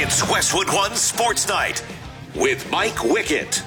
It's Westwood One Sports Night with Mike Wickett.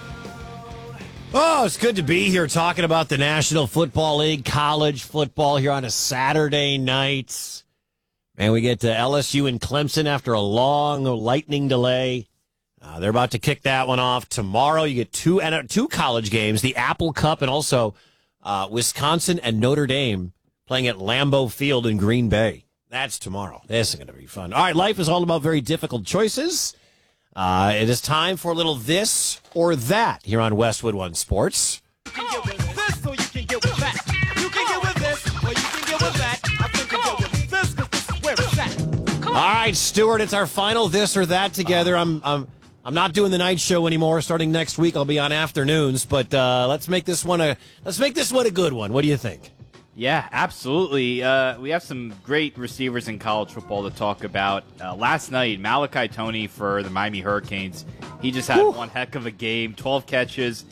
Oh, it's good to be here talking about the National Football League, college football here on a Saturday night. And we get to LSU and Clemson after a long lightning delay. They're about to kick that one off tomorrow. You get two college games, the Apple Cup and also Wisconsin and Notre Dame playing at Lambeau Field in Green Bay. That's tomorrow. This is going to be fun. All right, life is all about very difficult choices. It is time for a little this or that here on Westwood One Sports. You can get with this or you can get with that. You can get with this or you can get with that. I think you can get with this because this is where it's at. All right, Stuart, it's our final this or that together. I'm not doing the night show anymore. Starting next week, I'll be on afternoons. But let's make this one a good one. What do you think? Yeah, absolutely. We have some great receivers in college football to talk about. Last night, Malachi Toney for the Miami Hurricanes. He just had one heck of a game. 12 catches,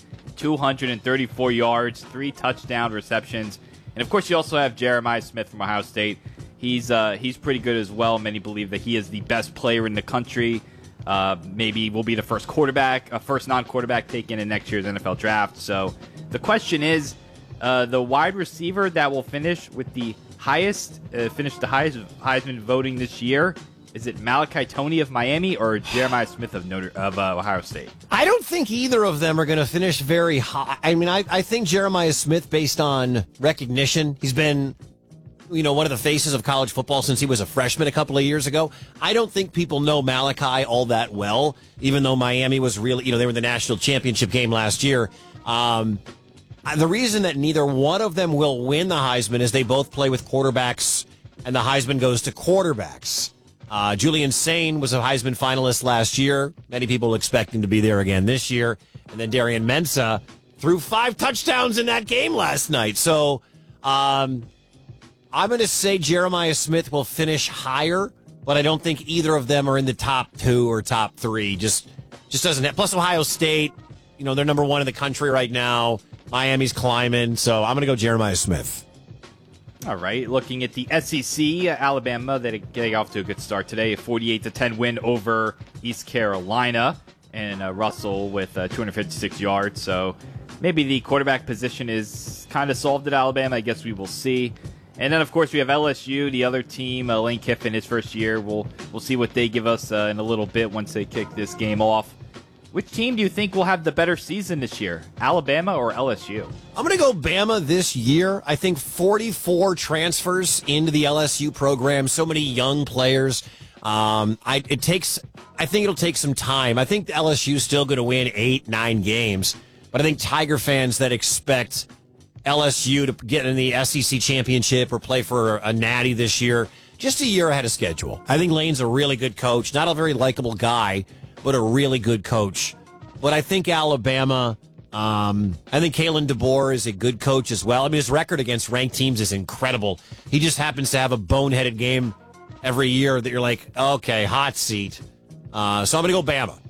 234 yards, 3 touchdown receptions. And, of course, you also have Jeremiah Smith from Ohio State. He's pretty good as well. Many believe that he is the best player in the country. Maybe will be the first non-quarterback taken in next year's NFL draft. So the question is, the wide receiver that will finish the highest Heisman voting this year, is it Malachi Toney of Miami or Jeremiah Smith of Ohio State? I don't think either of them are going to finish very high. I mean, I think Jeremiah Smith, based on recognition, he's been, one of the faces of college football since he was a freshman a couple of years ago. I don't think people know Malachi all that well, even though Miami was really, they were in the national championship game last year. The reason that neither one of them will win the Heisman is they both play with quarterbacks, and the Heisman goes to quarterbacks. Julian Sain was a Heisman finalist last year. Many people expect him to be there again this year. And then Darian Mensah threw 5 touchdowns in that game last night. So I'm going to say Jeremiah Smith will finish higher, but I don't think either of them are in the top 2 or top 3. Just doesn't have. Plus Ohio State, they're number 1 in the country right now. Miami's climbing, so I'm going to go Jeremiah Smith. All right, looking at the SEC, Alabama, they're getting off to a good start today. A 48-10 win over East Carolina, and Russell with 256 yards. So maybe the quarterback position is kind of solved at Alabama. I guess we will see. And then, of course, we have LSU, the other team, Lane Kiffin, his first year. We'll see what they give us in a little bit once they kick this game off. Which team do you think will have the better season this year, Alabama or LSU? I'm going to go Bama this year. I think 44 transfers into the LSU program, so many young players. I think it'll take some time. I think LSU is still going to win 8-9 games, but I think Tiger fans that expect LSU to get in the SEC championship or play for a natty this year, just a year ahead of schedule. I think Lane's a really good coach, not a very likable guy, but a really good coach. But I think Alabama, I think Kalen DeBoer is a good coach as well. I mean, his record against ranked teams is incredible. He just happens to have a boneheaded game every year that you're like, okay, hot seat. So I'm going to go Bama.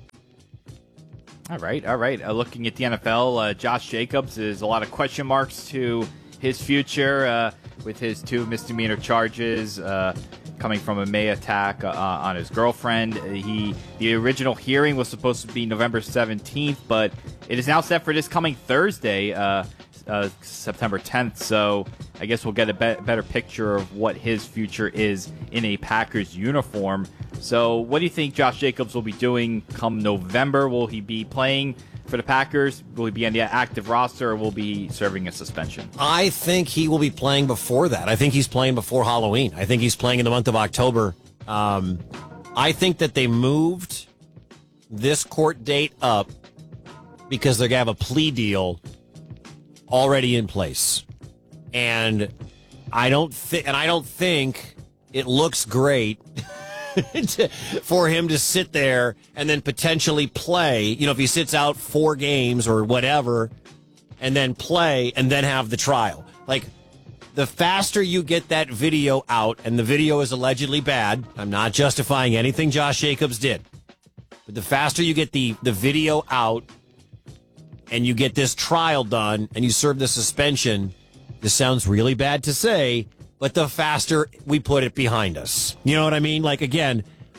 All right. Looking at the NFL, Josh Jacobs, is a lot of question marks to his future with his 2 misdemeanor charges coming from a May attack on his girlfriend. The original hearing was supposed to be November 17th, but it is now set for this coming Thursday, September 10th. So I guess we'll get a better picture of what his future is in a Packers uniform. So what do you think Josh Jacobs will be doing come November? Will he be playing for the Packers? Will he be on the active roster, or will he be serving a suspension? I think he will be playing before that. I think he's playing before Halloween. I think he's playing in the month of October. I think that they moved this court date up because they're going to have a plea deal already in place. And I don't think it looks great for him to sit there and then potentially play, if he sits out 4 games or whatever, and then play and then have the trial. Like, the faster you get that video out, and the video is allegedly bad, I'm not justifying anything Josh Jacobs did, but the faster you get the video out and you get this trial done and you serve the suspension, this sounds really bad to say, but the faster we put it behind us. You know what I mean? Like, again,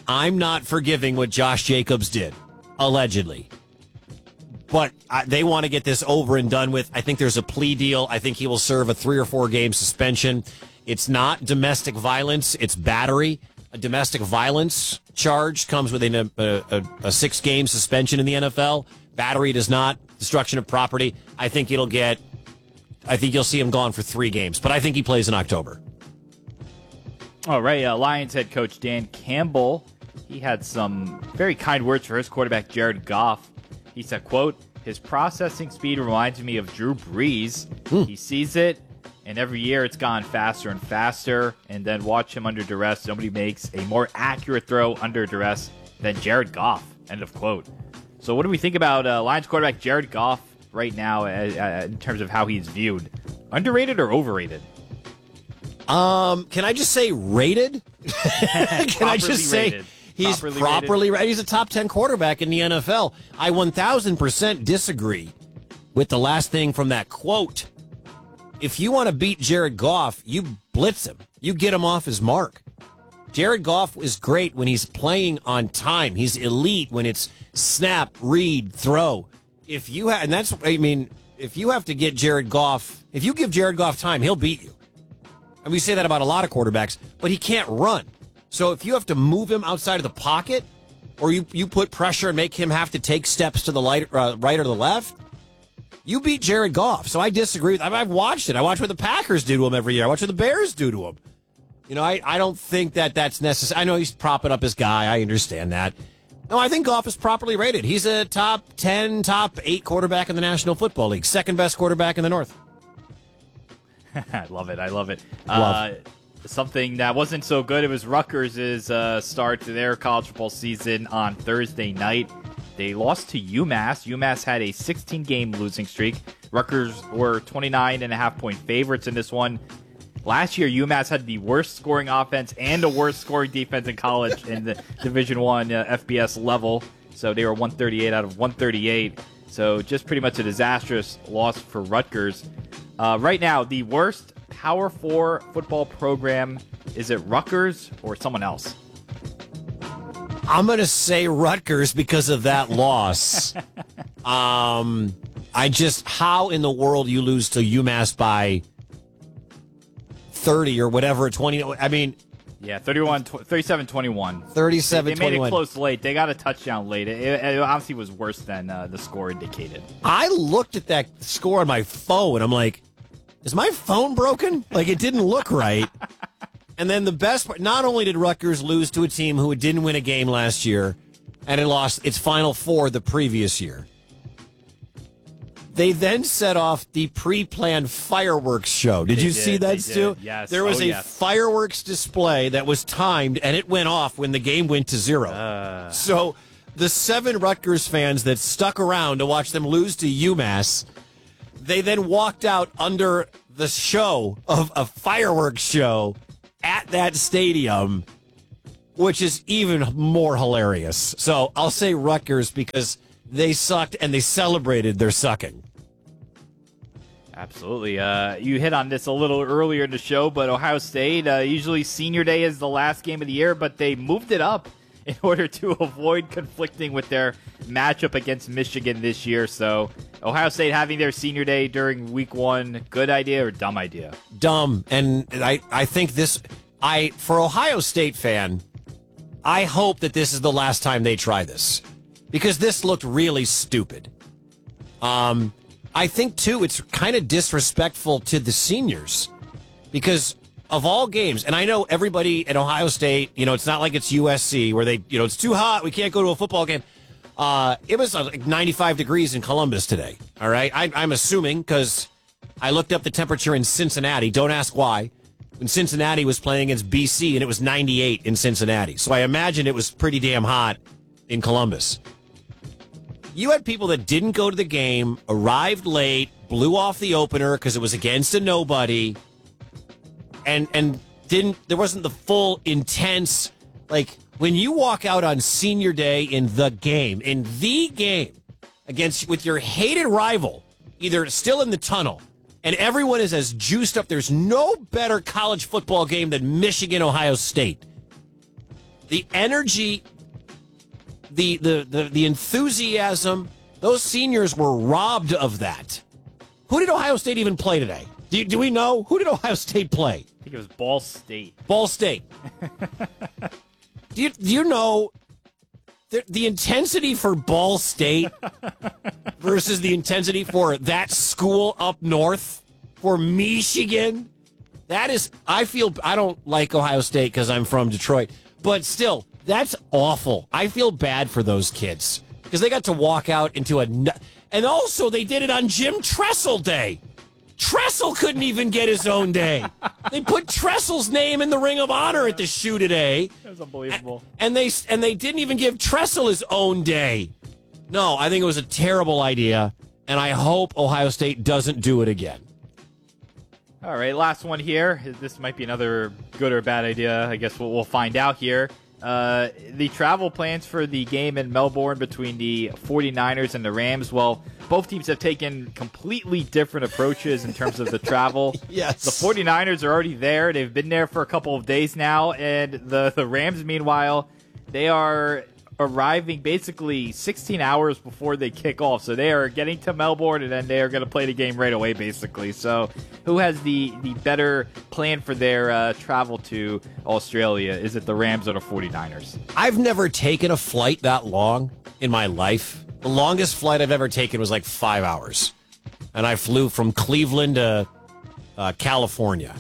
I'm not forgiving what Josh Jacobs did, allegedly. But they want to get this over and done with. I think there's a plea deal. I think he will serve a 3 or 4 game suspension. It's not domestic violence. It's battery. A domestic violence charge comes with a 6-game suspension in the NFL. Battery does not. Destruction of property. I think you'll see him gone for 3 games. But I think he plays in October. All right. Lions head coach Dan Campbell, he had some very kind words for his quarterback, Jared Goff. He said, quote, "His processing speed reminds me of Drew Brees. He sees it, and every year it's gone faster and faster. And then watch him under duress. Nobody makes a more accurate throw under duress than Jared Goff." End of quote. So what do we think about Lions quarterback Jared Goff right now in terms of how he's viewed? Underrated or overrated? Can I just say rated? Can I just say rated. he's properly rated? He's a top 10 quarterback in the NFL. I 1,000% disagree with the last thing from that quote. If you want to beat Jared Goff, you blitz him. You get him off his mark. Jared Goff is great when he's playing on time. He's elite when it's snap, read, throw. If you have to get Jared Goff, if you give Jared Goff time, he'll beat you. And we say that about a lot of quarterbacks, but he can't run. So if you have to move him outside of the pocket, or you put pressure and make him have to take steps to the right or the left, you beat Jared Goff. So I disagree. I've watched it. I watch what the Packers do to him every year. I watch what the Bears do to him. I don't think that's necessary. I know he's propping up his guy. I understand that. No, I think Goff is properly rated. He's a top 10, top 8 quarterback in the National Football League. Second best quarterback in the North. I love it. Something that wasn't so good. It was Rutgers' start to their college football season on Thursday night. They lost to UMass. UMass had a 16-game losing streak. Rutgers were 29.5-point favorites in this one. Last year, UMass had the worst scoring offense and the worst scoring defense in college in the Division I FBS level. So they were 138 out of 138. So just pretty much a disastrous loss for Rutgers. Right now, the worst Power 4 football program, is it Rutgers or someone else? I'm going to say Rutgers because of that loss. How in the world you lose to UMass by 30 or whatever, 20? I mean, yeah, 37-21. 37-21. They made it close late. They got a touchdown late. It obviously was worse than the score indicated. I looked at that score on my phone. I'm like, is my phone broken? Like, it didn't look right. And then the best part, not only did Rutgers lose to a team who didn't win a game last year, and it lost its Final Four the previous year, they then set off the pre-planned fireworks show. Did you see that, Stu? Yes. There was a fireworks display that was timed, and it went off when the game went to 0. So the 7 Rutgers fans that stuck around to watch them lose to UMass, they then walked out under the show of a fireworks show at that stadium, which is even more hilarious. So I'll say Rutgers because they sucked and they celebrated their sucking. Absolutely. You hit on this a little earlier in the show, but Ohio State, usually senior day is the last game of the year, but they moved it up in order to avoid conflicting with their matchup against Michigan this year. So Ohio State having their senior day during week 1, good idea or dumb idea? Dumb. And I think for Ohio State fan, I hope that this is the last time they try this because this looked really stupid. I think, too, it's kind of disrespectful to the seniors because of all games, and I know everybody at Ohio State, it's not like it's USC where they, it's too hot, we can't go to a football game. It was like 95 degrees in Columbus today, all right? I'm assuming because I looked up the temperature in Cincinnati. Don't ask why. When Cincinnati was playing against BC, and it was 98 in Cincinnati. So I imagine it was pretty damn hot in Columbus. You had people that didn't go to the game, arrived late, blew off the opener because it was against a nobody, and there wasn't the full intense, like when you walk out on senior day in the game with your hated rival, either still in the tunnel, and everyone is as juiced up. There's no better college football game than Michigan, Ohio State. the energy, the enthusiasm, those seniors were robbed of that. Who did Ohio State even play today? Do we know? Who did Ohio State play? I think it was Ball State. Ball State. Do you know the intensity for Ball State versus the intensity for that school up north, for Michigan? That is, I don't like Ohio State because I'm from Detroit, but still, that's awful. I feel bad for those kids because they got to walk out into and also they did it on Jim Tressel Day. Tressel couldn't even get his own day. They put Tressel's name in the Ring of Honor at the shoe today. That was unbelievable. And they didn't even give Tressel his own day. No, I think it was a terrible idea, and I hope Ohio State doesn't do it again. All right, last one here. This might be another good or bad idea. I guess we'll find out here. The travel plans for the game in Melbourne between the 49ers and the Rams, well, both teams have taken completely different approaches in terms of the travel. Yes. The 49ers are already there. They've been there for a couple of days now. And the Rams, meanwhile, they are arriving basically 16 hours before they kick off. So they are getting to Melbourne, and then they are going to play the game right away, basically. So who has the better plan for their travel to Australia? Is it the Rams or the 49ers? I've never taken a flight that long in my life. The longest flight I've ever taken was like 5 hours. And I flew from Cleveland to California.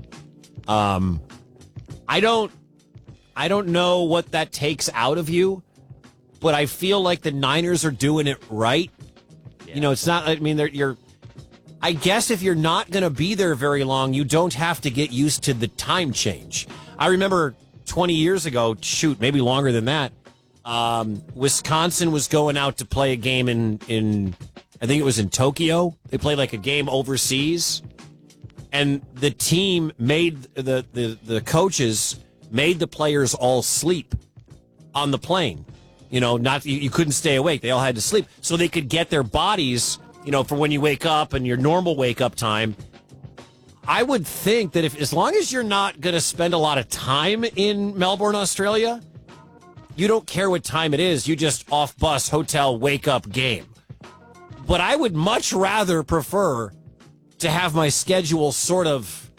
I don't know what that takes out of you, but I feel like the Niners are doing it right. Yeah. You know, it's not, I mean, I guess if you're not going to be there very long, you don't have to get used to the time change. I remember 20 years ago, maybe longer than that, Wisconsin was going out to play a game in I think it was in Tokyo. They played like a game overseas, and the team made the coaches made the players all sleep on the plane. You know, you couldn't stay awake. They all had to sleep so they could get their bodies, you know, for when you wake up and your normal wake up time. I would think that as long as you're not going to spend a lot of time in Melbourne, Australia, you don't care what time it is. You just off bus, hotel, wake up, game. But I would much rather prefer to have my schedule sort of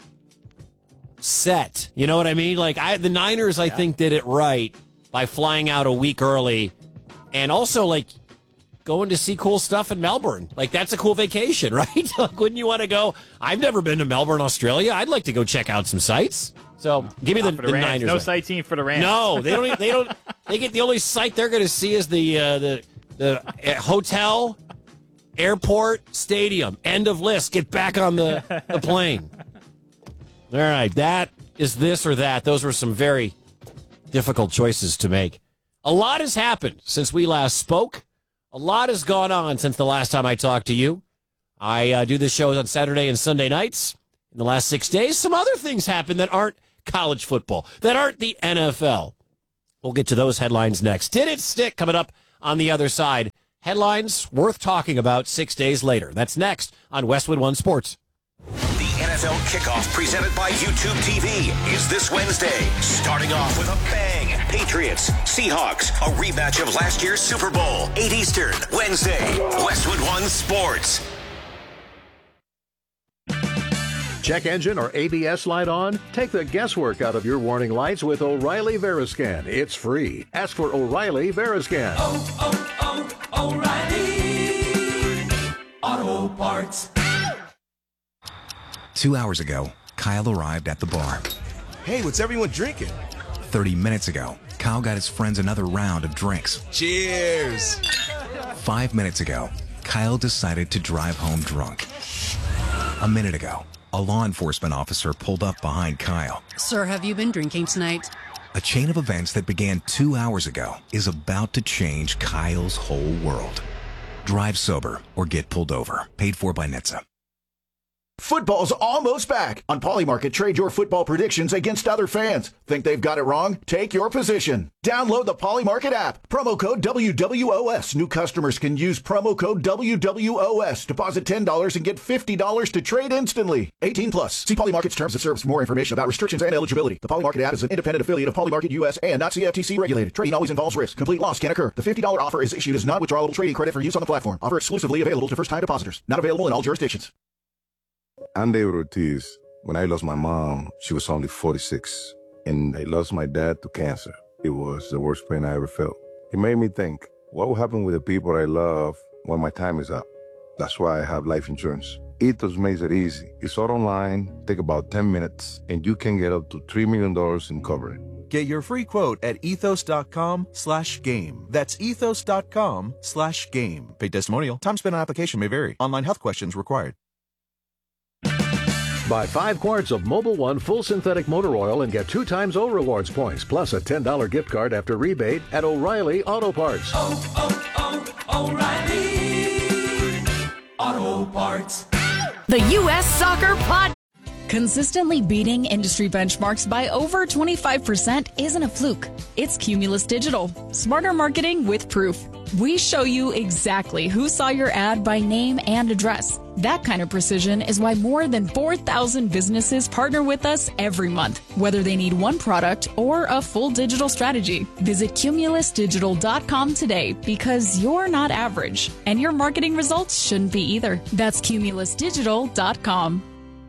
set. You know what I mean? Like the Niners, I think, did it right by flying out a week early, and also like going to see cool stuff in Melbourne. Like that's a cool vacation, right? Like, wouldn't you want to go? I've never been to Melbourne, Australia. I'd like to go check out some sites. So give me the Niners. No sightseeing for the Rams. No, they don't. They don't. They get the only site they're going to see is the hotel, airport, stadium. End of list. Get back on the plane. All right, that is this or that. Those were some very difficult choices to make. A lot has happened since we last spoke. A lot has gone on since the last time I talked to you. I do this show on Saturday and Sunday nights. In the last 6 days, some other things happened that aren't college football, that aren't the NFL. We'll get to those headlines next. Did it stick? Coming up on the other side. Headlines worth talking about 6 days later. That's next on Westwood One Sports. The NFL kickoff presented by YouTube TV is this Wednesday. Starting off with a bang. Patriots, Seahawks, a rematch of last year's Super Bowl. 8 Eastern, Wednesday. Westwood One Sports. Check engine or ABS light on? Take the guesswork out of your warning lights with O'Reilly Veriscan. It's free. Ask for O'Reilly Veriscan. O'Reilly Auto Parts. 2 hours ago, Kyle arrived at the bar. Hey, what's everyone drinking? 30 minutes ago, Kyle got his friends another round of drinks. Cheers! 5 minutes ago, Kyle decided to drive home drunk. A minute ago, a law enforcement officer pulled up behind Kyle. Sir, have you been drinking tonight? A chain of events that began 2 hours ago is about to change Kyle's whole world. Drive sober or get pulled over. Paid for by NHTSA. Football's almost back. On Polymarket, trade your football predictions against other fans. Think they've got it wrong? Take your position. Download the Polymarket app. Promo code WWOS. New customers can use promo code WWOS. Deposit $10 and get $50 to trade instantly. 18 plus. See Polymarket's terms of service for more information about restrictions and eligibility. The Polymarket app is an independent affiliate of Polymarket US and not CFTC regulated. Trading always involves risk. Complete loss can occur. The $50 offer is issued as non-withdrawable trading credit for use on the platform. Offer exclusively available to first-time depositors. Not available in all jurisdictions. I'm David Ortiz. When I lost my mom, she was only 46. And I lost my dad to cancer. It was the worst pain I ever felt. It made me think, what will happen with the people I love when my time is up? That's why I have life insurance. Ethos makes it easy. It's all online, take about 10 minutes, and you can get up to $3 million in coverage. Get your free quote at ethos.com/game. That's ethos.com/game. Paid testimonial. Time spent on application may vary. Online health questions required. Buy 5 quarts of Mobil 1 full synthetic motor oil and get 2 times O Rewards points, plus a $10 gift card after rebate at O'Reilly Auto Parts. O'Reilly Auto Parts. The U.S. Soccer Pod. Consistently beating industry benchmarks by over 25% isn't a fluke. It's Cumulus Digital. Smarter marketing with proof. We show you exactly who saw your ad by name and address. That kind of precision is why more than 4,000 businesses partner with us every month, whether they need one product or a full digital strategy. Visit cumulusdigital.com today because you're not average, and your marketing results shouldn't be either. That's cumulusdigital.com.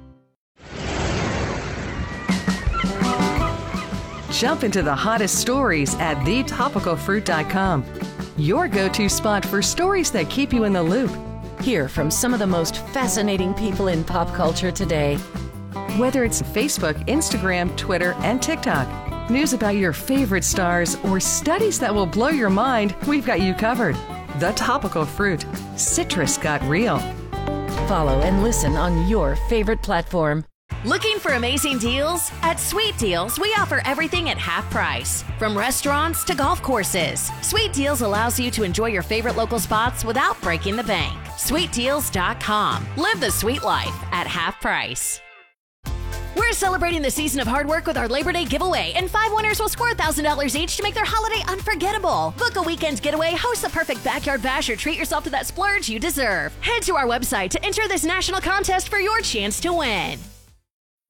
Jump into the hottest stories at thetopicalfruit.com. Your go-to spot for stories that keep you in the loop. Hear from some of the most fascinating people in pop culture today. Whether it's Facebook, Instagram, Twitter, and TikTok, news about your favorite stars, or studies that will blow your mind, we've got you covered. The Topical Fruit. Citrus got real. Follow and listen on your favorite platform. Looking for amazing deals? At Sweet Deals, we offer everything at half price. From restaurants to golf courses, Sweet Deals allows you to enjoy your favorite local spots without breaking the bank. SweetDeals.com. Live the sweet life at half price. We're celebrating the season of hard work with our Labor Day giveaway, and 5 winners will score $1,000 each to make their holiday unforgettable. Book a weekend getaway, host the perfect backyard bash, or treat yourself to that splurge you deserve. Head to our website to enter this national contest for your chance to win.